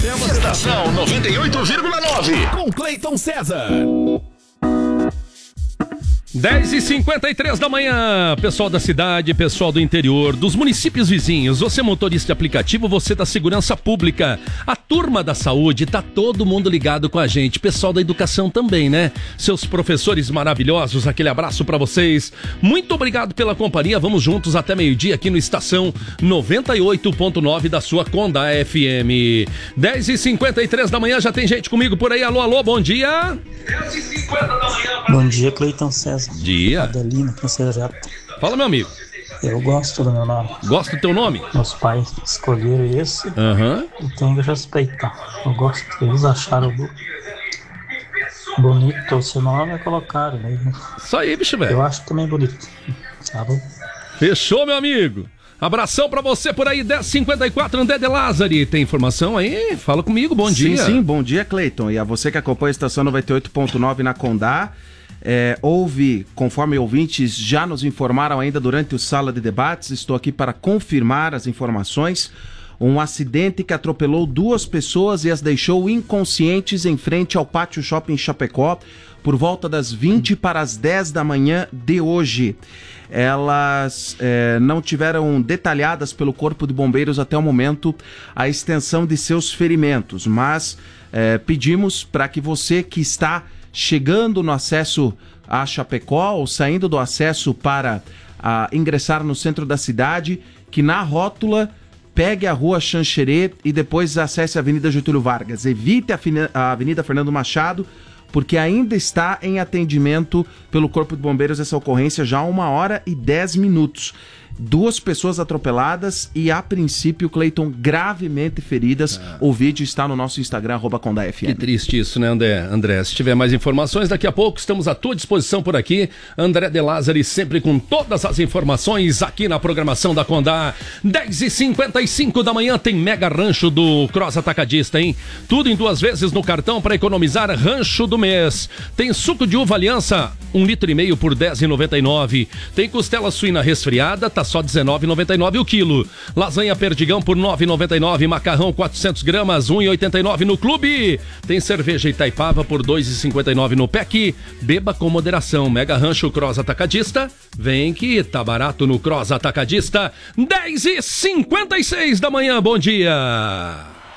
Estação 98,9. Com Cleiton César. 10h53 da manhã, pessoal da cidade, pessoal do interior, dos municípios vizinhos, você motorista de aplicativo, você da segurança pública, a turma da saúde, tá todo mundo ligado com a gente, pessoal da educação também, né? Seus professores maravilhosos, aquele abraço pra vocês, muito obrigado pela companhia, vamos juntos até meio-dia aqui no Estação 98.9 da sua Conda FM. 10h53 da manhã, já tem gente comigo por aí, alô, alô, bom dia! 10h50 da manhã. Bom dia, Cleiton César. Dia. Adelina, Princesa. Fala, meu amigo. Eu gosto do meu nome. Gosta do teu nome? Meus pais escolheram esse. E tenho que respeitar. Eu gosto. Eles acharam bonito o seu nome e colocaram. Né? Isso aí, bicho, velho. Eu acho também bonito. Tá bom? Fechou, meu amigo. Abração pra você por aí, 10h54, André de Lázari. Tem informação aí? Fala comigo, bom dia. Sim, bom dia, Cleiton. E a você que acompanha a Estação 98.9 na Condá. Houve, conforme ouvintes já nos informaram ainda durante o Sala de Debates, estou aqui para confirmar as informações, um acidente que atropelou 2 pessoas e as deixou inconscientes em frente ao Pátio Shopping Chapecó por volta das 20 para as 10 da manhã de hoje. Elas não tiveram detalhadas pelo Corpo de Bombeiros até o momento a extensão de seus ferimentos, mas pedimos para que você que está chegando no acesso a Chapecó ou saindo do acesso para ingressar no centro da cidade, que na rótula pegue a rua Xanxerê e depois acesse a Avenida Getúlio Vargas. Evite a Avenida Fernando Machado, porque ainda está em atendimento pelo Corpo de Bombeiros essa ocorrência já há 1h10. 2 pessoas atropeladas e, a princípio, Cleiton, gravemente feridas. O vídeo está no nosso Instagram, @CondaFM. Que triste isso, né, André? Se tiver mais informações, daqui a pouco estamos à tua disposição por aqui. André de Lázari, sempre com todas as informações aqui na programação da Condá. 10h55 da manhã tem mega rancho do Cross Atacadista, hein? Tudo em 2 vezes no cartão para economizar, rancho do mês. Tem suco de uva Aliança, 1,5 litro por R$10,99. Tem costela suína resfriada, tá só R$19,99 o quilo. Lasanha Perdigão por R$9,99. Macarrão 400 gramas, R$1,89 no Clube. Tem cerveja Itaipava por R$2,59 no PEC. Beba com moderação. Mega Rancho Cross Atacadista. Vem que tá barato no Cross Atacadista. 10h56 da manhã, bom dia.